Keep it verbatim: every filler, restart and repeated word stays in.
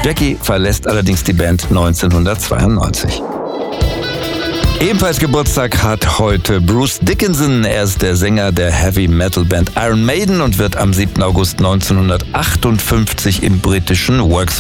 Jackie verlässt allerdings die Band neunzehnhundertzweiundneunzig. Ebenfalls Geburtstag hat heute Bruce Dickinson. Er ist der Sänger der Heavy-Metal-Band Iron Maiden und wird am siebten August neunzehnhundertachtundfünfzig im britischen Worksop